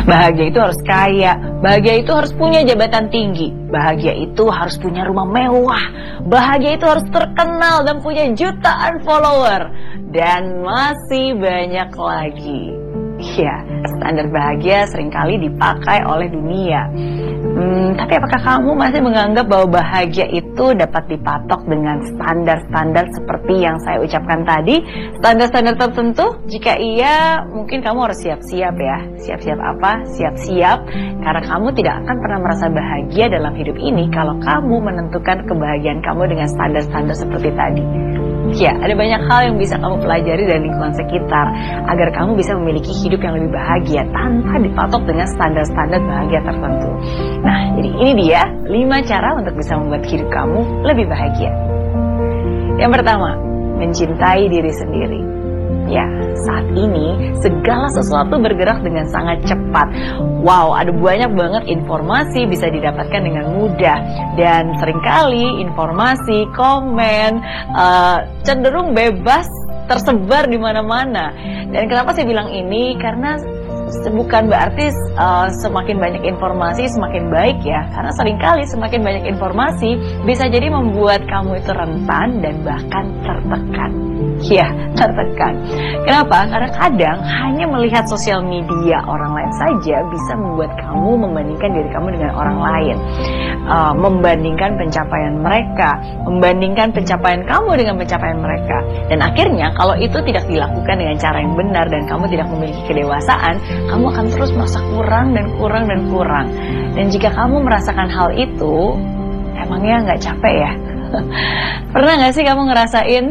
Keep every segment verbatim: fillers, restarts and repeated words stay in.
Bahagia itu harus kaya, bahagia itu harus punya jabatan tinggi, bahagia itu harus punya rumah mewah, bahagia itu harus terkenal dan punya jutaan follower, dan masih banyak lagi. Ya, standar bahagia seringkali dipakai oleh dunia. Hmm, tapi apakah kamu masih menganggap bahwa bahagia itu dapat dipatok dengan standar-standar seperti yang saya ucapkan tadi? Standar-standar tertentu? Jika iya, mungkin kamu harus siap-siap ya. Siap-siap apa? Siap-siap karena kamu tidak akan pernah merasa bahagia dalam hidup ini kalau kamu menentukan kebahagiaan kamu dengan standar-standar seperti tadi. Ya, ada banyak hal yang bisa kamu pelajari dari lingkungan sekitar agar kamu bisa memiliki hidup yang lebih bahagia tanpa dipatok dengan standar-standar bahagia tertentu. Nah, jadi ini dia lima cara untuk bisa membuat hidup kamu lebih bahagia. Yang pertama, mencintai diri sendiri. Ya, saat ini segala sesuatu bergerak dengan sangat cepat. Wow, ada banyak banget informasi bisa didapatkan dengan mudah. Dan seringkali informasi, komen, uh, cenderung bebas tersebar di mana-mana. Dan kenapa saya bilang ini? Karena bukan berarti uh, semakin banyak informasi semakin baik ya. Karena seringkali semakin banyak informasi bisa jadi membuat kamu itu rentan dan bahkan tertekan. Ya, tertekan. Kenapa? Karena kadang hanya melihat sosial media orang lain saja bisa membuat kamu membandingkan diri kamu dengan orang lain, uh, membandingkan pencapaian mereka, membandingkan pencapaian kamu dengan pencapaian mereka. Dan akhirnya kalau itu tidak dilakukan dengan cara yang benar dan kamu tidak memiliki kedewasaan, kamu akan terus merasa kurang dan kurang dan kurang. Dan jika kamu merasakan hal itu, emangnya nggak capek ya? Pernah nggak sih kamu ngerasain?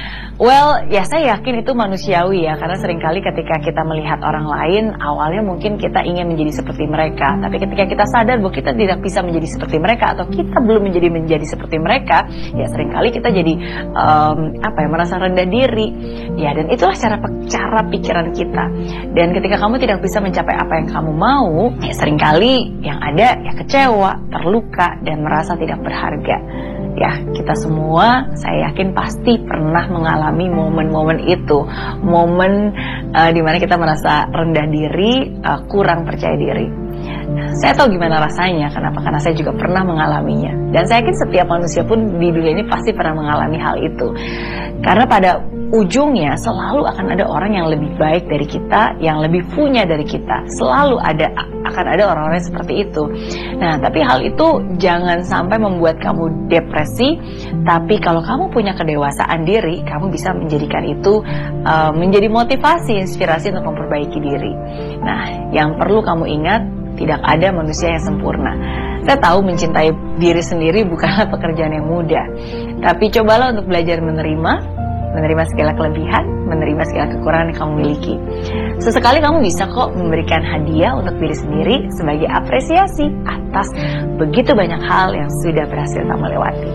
Well, ya saya yakin itu manusiawi ya, karena seringkali ketika kita melihat orang lain, awalnya mungkin kita ingin menjadi seperti mereka. Tapi ketika kita sadar bahwa kita tidak bisa menjadi seperti mereka, atau kita belum menjadi menjadi seperti mereka, ya seringkali kita jadi um, apa ya, merasa rendah diri. Ya, dan itulah cara cara pikiran kita. Dan ketika kamu tidak bisa mencapai apa yang kamu mau, ya seringkali yang ada ya kecewa, terluka, dan merasa tidak berharga. Ya, kita semua saya yakin pasti pernah mengalami momen-momen itu. Momen uh, dimana kita merasa rendah diri, uh, kurang percaya diri. Saya tahu gimana rasanya, kenapa? Karena saya juga pernah mengalaminya. Dan saya yakin setiap manusia pun di dunia ini pasti pernah mengalami hal itu. Karena pada ujungnya selalu akan ada orang yang lebih baik dari kita, yang lebih punya dari kita. Selalu ada akan ada orang-orang seperti itu. Nah, tapi hal itu jangan sampai membuat kamu depresi. Tapi kalau kamu punya kedewasaan diri, kamu bisa menjadikan itu uh, menjadi motivasi, inspirasi untuk memperbaiki diri. Nah, yang perlu kamu ingat, tidak ada manusia yang sempurna. Saya tahu mencintai diri sendiri bukanlah pekerjaan yang mudah. Tapi cobalah untuk belajar menerima, menerima segala kelebihan, menerima segala kekurangan yang kamu miliki. Sesekali kamu bisa kok memberikan hadiah untuk diri sendiri sebagai apresiasi atas begitu banyak hal yang sudah berhasil kamu lewati.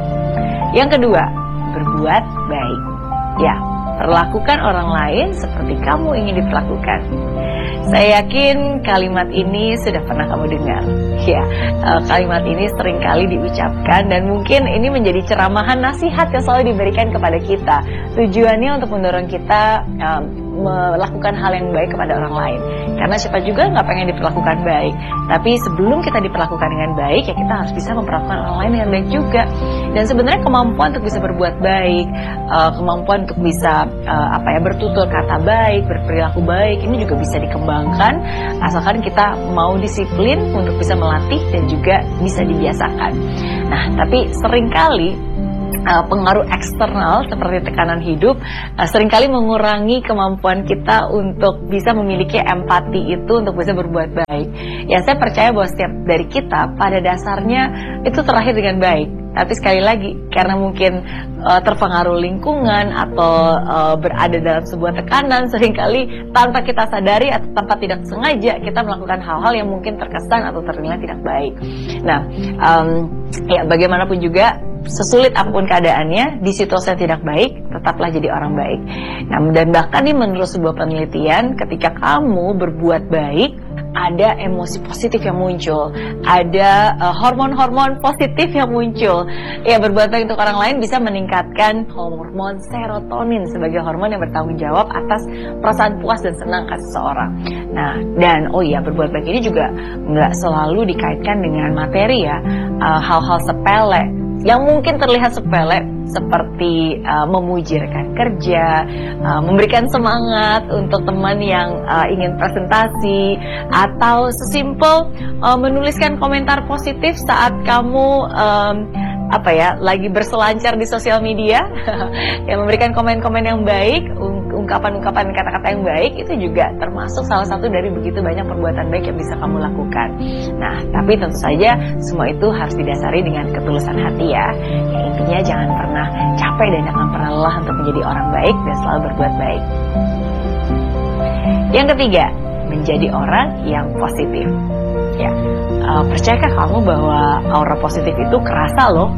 Yang kedua, berbuat baik. Ya, perlakukan orang lain seperti kamu ingin diperlakukan. Saya yakin kalimat ini sudah pernah kamu dengar. Ya, kalimat ini sering kali diucapkan dan mungkin ini menjadi ceramahan nasihat yang selalu diberikan kepada kita. Tujuannya untuk mendorong kita um, melakukan hal yang baik kepada orang lain. Karena siapa juga nggak pengen diperlakukan baik. Tapi sebelum kita diperlakukan dengan baik, ya kita harus bisa memperlakukan orang lain dengan baik juga. Dan sebenarnya kemampuan untuk bisa berbuat baik, uh, kemampuan untuk bisa uh, apa ya bertutur kata baik, berperilaku baik, ini juga bisa dikembangkan asalkan kita mau disiplin untuk bisa melatih dan juga bisa dibiasakan. Nah, tapi seringkali Uh, pengaruh eksternal seperti tekanan hidup uh, seringkali mengurangi kemampuan kita untuk bisa memiliki empati itu untuk bisa berbuat baik. Ya, saya percaya bahwa setiap dari kita pada dasarnya itu terlahir dengan baik. Tapi sekali lagi, karena mungkin uh, terpengaruh lingkungan atau uh, berada dalam sebuah tekanan, seringkali tanpa kita sadari atau tanpa tidak sengaja kita melakukan hal-hal yang mungkin terkesan atau ternilai tidak baik. Nah, um, ya bagaimanapun juga, sesulit apapun keadaannya, di situasi yang tidak baik, tetaplah jadi orang baik. Nah, dan bahkan nih menurut sebuah penelitian, ketika kamu berbuat baik, ada emosi positif yang muncul, ada uh, hormon-hormon positif yang muncul. Ya, berbuat baik untuk orang lain bisa meningkatkan hormon serotonin sebagai hormon yang bertanggung jawab atas perasaan puas dan senang ke seseorang. Nah, dan oh iya, berbuat baik ini juga nggak selalu dikaitkan dengan materi ya, uh, hal-hal sepele yang mungkin terlihat sepele seperti uh, memuji rekan kerja, uh, memberikan semangat untuk teman yang uh, ingin presentasi, atau sesimpel uh, menuliskan komentar positif saat kamu um, apa ya lagi berselancar di sosial media, yang memberikan komen-komen yang baik, ungkapan-ungkapan kata-kata yang baik, itu juga termasuk salah satu dari begitu banyak perbuatan baik yang bisa kamu lakukan. Nah, tapi tentu saja semua itu harus didasari dengan ketulusan hati ya. Ya, intinya jangan pernah capek dan jangan pernah lelah untuk menjadi orang baik dan selalu berbuat baik. Yang ketiga, menjadi orang yang positif. Ya, uh, percayakah kamu bahwa aura positif itu kerasa loh?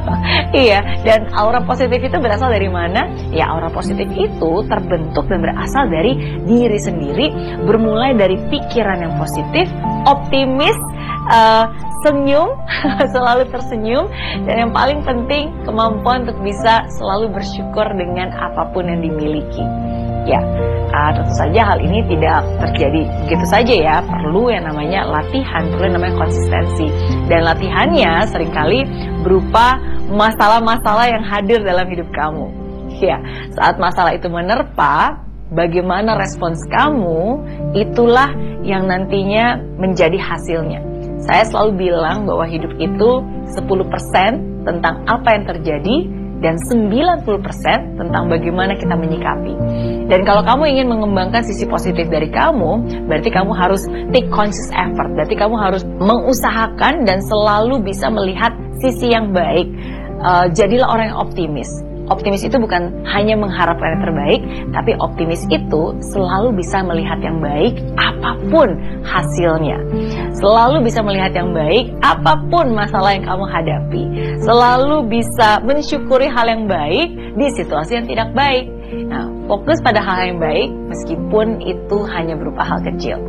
Iya, dan aura positif itu berasal dari mana? Ya, aura positif itu terbentuk dan berasal dari diri sendiri, bermulai dari pikiran yang positif, optimis, uh, senyum, selalu tersenyum, dan yang paling penting kemampuan untuk bisa selalu bersyukur dengan apapun yang dimiliki. Ya, uh, tentu saja hal ini tidak terjadi begitu saja ya, perlu yang namanya latihan, perlu yang namanya konsistensi. Dan latihannya seringkali berupa masalah-masalah yang hadir dalam hidup kamu. Ya, saat masalah itu menerpa, bagaimana respons kamu, itulah yang nantinya menjadi hasilnya. Saya selalu bilang bahwa hidup itu sepuluh persen tentang apa yang terjadi dan sembilan puluh persen tentang bagaimana kita menyikapi. Dan kalau kamu ingin mengembangkan sisi positif dari kamu, berarti kamu harus take conscious effort. Berarti kamu harus mengusahakan dan selalu bisa melihat sisi yang baik. Uh, jadilah orang yang optimis. Optimis itu bukan hanya mengharapkan yang terbaik, tapi optimis itu selalu bisa melihat yang baik apapun hasilnya. Selalu bisa melihat yang baik apapun masalah yang kamu hadapi. Selalu bisa mensyukuri hal yang baik di situasi yang tidak baik. Nah, fokus pada hal yang baik meskipun itu hanya berupa hal kecil.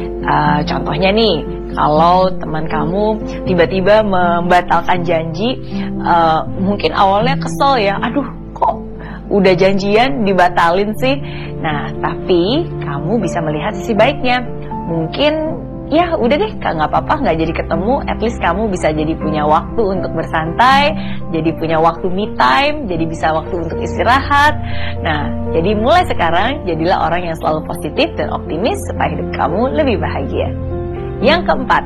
Uh, contohnya nih, kalau teman kamu tiba-tiba membatalkan janji, uh, mungkin awalnya kesel ya, aduh kok udah janjian dibatalin sih. Nah, tapi kamu bisa melihat sisi baiknya. Mungkin ya udah deh, nggak apa-apa, nggak jadi ketemu, at least kamu bisa jadi punya waktu untuk bersantai, jadi punya waktu me time, jadi bisa waktu untuk istirahat. Nah, jadi mulai sekarang jadilah orang yang selalu positif dan optimis supaya hidup kamu lebih bahagia. Yang keempat,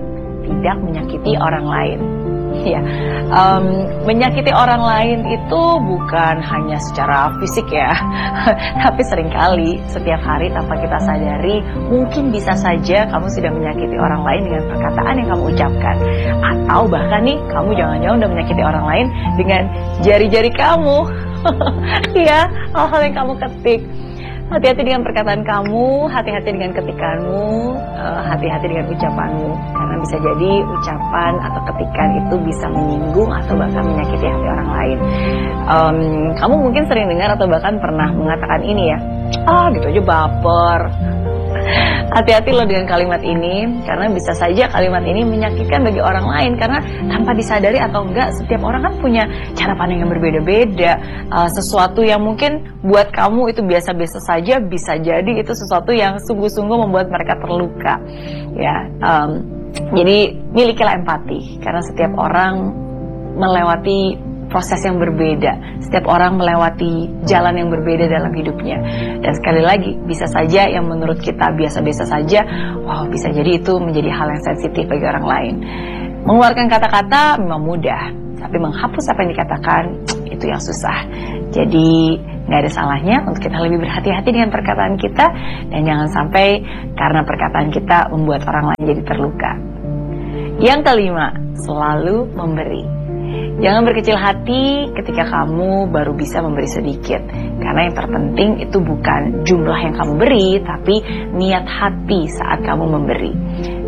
tidak menyakiti orang lain. Ya, um, menyakiti orang lain itu bukan hanya secara fisik ya, tapi seringkali setiap hari tanpa kita sadari, mungkin bisa saja kamu sudah menyakiti orang lain dengan perkataan yang kamu ucapkan. Atau bahkan nih, kamu jangan-jangan udah menyakiti orang lain dengan jari-jari kamu. Ya, hal-hal yang kamu ketik. Hati-hati dengan perkataan kamu, hati-hati dengan ketikanmu, hati-hati dengan ucapanmu. Karena bisa jadi ucapan atau ketikan itu bisa menyinggung atau bahkan menyakiti hati orang lain. um, Kamu mungkin sering dengar atau bahkan pernah mengatakan ini ya, ah gitu aja baper. Hati-hati loh dengan kalimat ini, karena bisa saja kalimat ini menyakitkan bagi orang lain. Karena tanpa disadari atau enggak, setiap orang kan punya cara pandang yang berbeda-beda. uh, Sesuatu yang mungkin buat kamu itu biasa-biasa saja, bisa jadi itu sesuatu yang sungguh-sungguh membuat mereka terluka. Ya, um, jadi milikilah empati, karena setiap orang melewati proses yang berbeda. Setiap orang melewati jalan yang berbeda dalam hidupnya. Dan sekali lagi, bisa saja yang menurut kita biasa-biasa saja, wow, bisa jadi itu menjadi hal yang sensitif bagi orang lain. Mengeluarkan kata-kata memang mudah, tapi menghapus apa yang dikatakan, itu yang susah. Jadi nggak ada salahnya untuk kita lebih berhati-hati dengan perkataan kita, dan jangan sampai karena perkataan kita membuat orang lain jadi terluka. Yang kelima, selalu memberi. Jangan berkecil hati ketika kamu baru bisa memberi sedikit. Karena yang terpenting itu bukan jumlah yang kamu beri, tapi niat hati saat kamu memberi.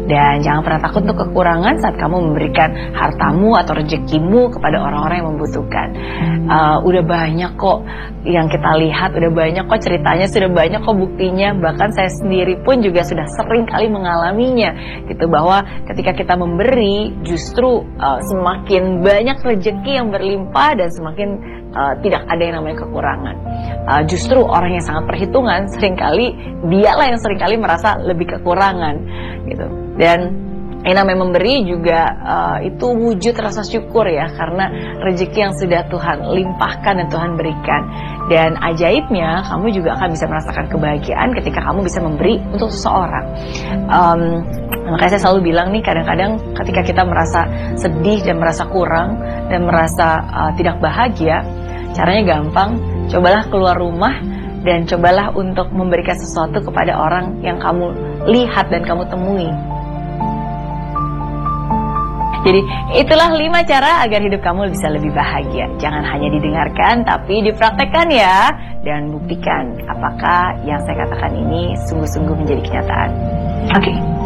Dan jangan pernah takut untuk kekurangan saat kamu memberikan hartamu atau rezekimu kepada orang-orang yang membutuhkan. uh, Udah banyak kok yang kita lihat, udah banyak kok ceritanya, sudah banyak kok buktinya. Bahkan saya sendiri pun juga sudah sering kali mengalaminya gitu, bahwa ketika kita memberi justru uh, semakin banyak rezeki yang berlimpah dan semakin uh, tidak ada yang namanya kekurangan. uh, Justru orang yang sangat perhitungan seringkali dialah yang seringkali merasa lebih kekurangan gitu. Dan yang namanya memberi juga uh, itu wujud rasa syukur ya, karena rezeki yang sudah Tuhan limpahkan dan Tuhan berikan. Dan ajaibnya kamu juga akan bisa merasakan kebahagiaan ketika kamu bisa memberi untuk seseorang. um, Makanya saya selalu bilang nih, kadang-kadang ketika kita merasa sedih dan merasa kurang dan merasa uh, tidak bahagia, caranya gampang. Cobalah keluar rumah dan cobalah untuk memberikan sesuatu kepada orang yang kamu lihat dan kamu temui. Jadi itulah lima cara agar hidup kamu bisa lebih bahagia. Jangan hanya didengarkan, tapi dipraktekkan ya. Dan buktikan apakah yang saya katakan ini sungguh-sungguh menjadi kenyataan. Oke. Okay.